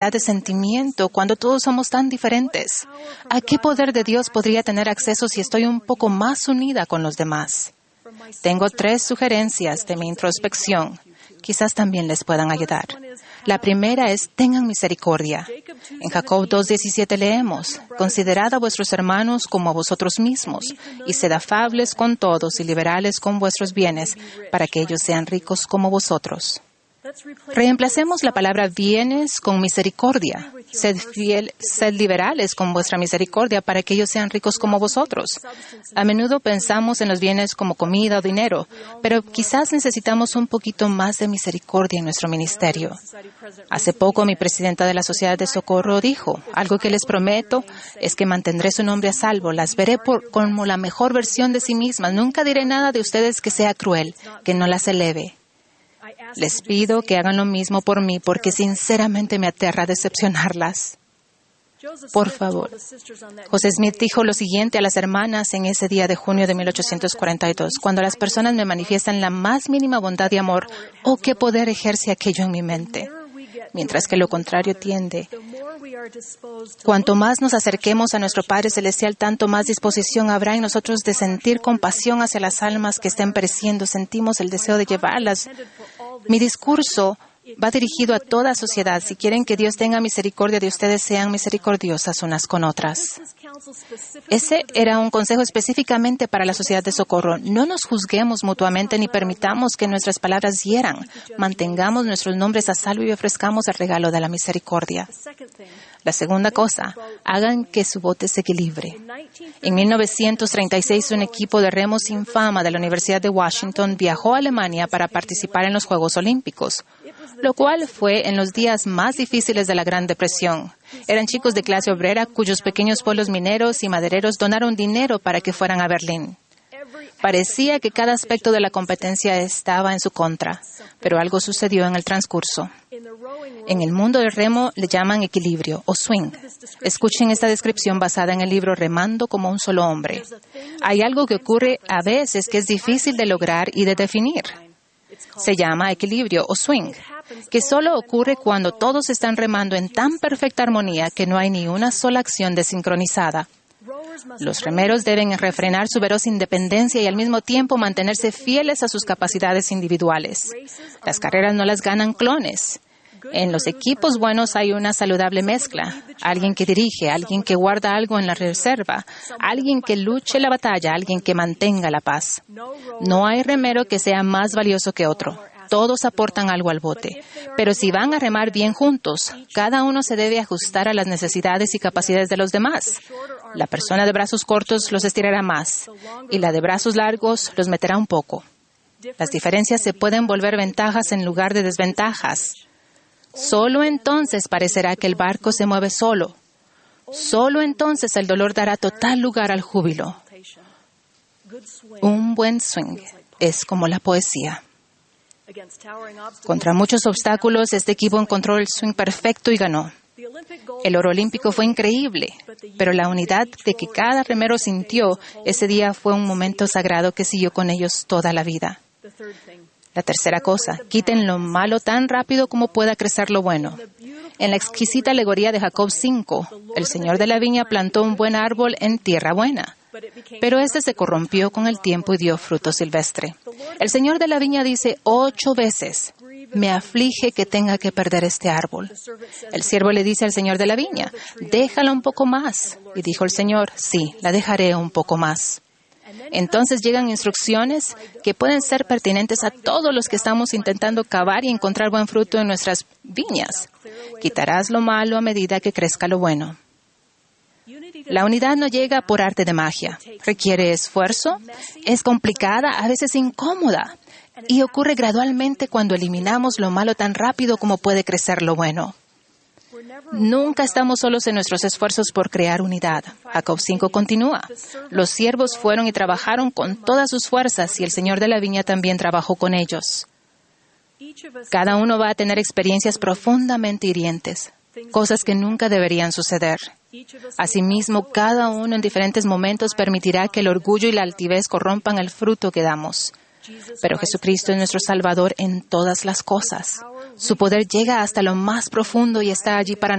unidad de sentimiento cuando todos somos tan diferentes? ¿A qué poder de Dios podría tener acceso si estoy un poco más unida con los demás? Tengo 3 sugerencias de mi introspección. Quizás también les puedan ayudar. La primera es, tengan misericordia. En Jacob 2:17 leemos, considerad a vuestros hermanos como a vosotros mismos, y sed afables con todos y liberales con vuestros bienes, para que ellos sean ricos como vosotros. Reemplacemos la palabra bienes con misericordia. Sed liberales con vuestra misericordia para que ellos sean ricos como vosotros. A menudo pensamos en los bienes como comida o dinero, pero quizás necesitamos un poquito más de misericordia en nuestro ministerio. Hace poco mi presidenta de la Sociedad de Socorro dijo, algo que les prometo es que mantendré su nombre a salvo, las veré como la mejor versión de sí mismas. Nunca diré nada de ustedes que sea cruel, que no las eleve. Les pido que hagan lo mismo por mí, porque sinceramente me aterra decepcionarlas. Por favor. José Smith dijo lo siguiente a las hermanas en ese día de junio de 1842. Cuando las personas me manifiestan la más mínima bondad y amor, ¿oh, qué poder ejerce aquello en mi mente? Mientras que lo contrario tiende. Cuanto más nos acerquemos a nuestro Padre Celestial, tanto más disposición habrá en nosotros de sentir compasión hacia las almas que estén pereciendo. Sentimos el deseo de llevarlas. Mi discurso va dirigido a toda sociedad. Si quieren que Dios tenga misericordia de ustedes, sean misericordiosas unas con otras. Ese era un consejo específicamente para la Sociedad de Socorro. No nos juzguemos mutuamente ni permitamos que nuestras palabras hieran. Mantengamos nuestros nombres a salvo y ofrezcamos el regalo de la misericordia. La segunda cosa, hagan que su bote se equilibre. En 1936, un equipo de remo sin fama de la Universidad de Washington viajó a Alemania para participar en los Juegos Olímpicos, lo cual fue en los días más difíciles de la Gran Depresión. Eran chicos de clase obrera cuyos pequeños pueblos mineros y madereros donaron dinero para que fueran a Berlín. Parecía que cada aspecto de la competencia estaba en su contra, pero algo sucedió en el transcurso. En el mundo del remo le llaman equilibrio o swing. Escuchen esta descripción basada en el libro Remando como un solo hombre. Hay algo que ocurre a veces que es difícil de lograr y de definir. Se llama equilibrio o swing, que solo ocurre cuando todos están remando en tan perfecta armonía que no hay ni una sola acción desincronizada. Los remeros deben refrenar su veloz independencia y al mismo tiempo mantenerse fieles a sus capacidades individuales. Las carreras no las ganan clones. En los equipos buenos hay una saludable mezcla. Alguien que dirige, alguien que guarda algo en la reserva, alguien que luche la batalla, alguien que mantenga la paz. No hay remero que sea más valioso que otro. Todos aportan algo al bote. Pero si van a remar bien juntos, cada uno se debe ajustar a las necesidades y capacidades de los demás. La persona de brazos cortos los estirará más y la de brazos largos los meterá un poco. Las diferencias se pueden volver ventajas en lugar de desventajas. Solo entonces parecerá que el barco se mueve solo. Solo entonces el dolor dará total lugar al júbilo. Un buen swing es como la poesía. Contra muchos obstáculos, este equipo encontró el swing perfecto y ganó. El oro olímpico fue increíble, pero la unidad de que cada remero sintió ese día fue un momento sagrado que siguió con ellos toda la vida. La tercera cosa, quiten lo malo tan rápido como pueda crecer lo bueno. En la exquisita alegoría de Jacob 5, el Señor de la viña plantó un buen árbol en tierra buena, pero este se corrompió con el tiempo y dio fruto silvestre. El Señor de la viña dice 8 veces, me aflige que tenga que perder este árbol. El siervo le dice al Señor de la viña, déjala un poco más. Y dijo el Señor, sí, la dejaré un poco más. Entonces llegan instrucciones que pueden ser pertinentes a todos los que estamos intentando cavar y encontrar buen fruto en nuestras viñas. Quitarás lo malo a medida que crezca lo bueno. La unidad no llega por arte de magia. Requiere esfuerzo, es complicada, a veces incómoda, y ocurre gradualmente cuando eliminamos lo malo tan rápido como puede crecer lo bueno. Nunca estamos solos en nuestros esfuerzos por crear unidad. Jacob 5 continúa. Los siervos fueron y trabajaron con todas sus fuerzas y el Señor de la viña también trabajó con ellos. Cada uno va a tener experiencias profundamente hirientes, cosas que nunca deberían suceder. Asimismo, cada uno en diferentes momentos permitirá que el orgullo y la altivez corrompan el fruto que damos. Pero Jesucristo es nuestro Salvador en todas las cosas. Su poder llega hasta lo más profundo y está allí para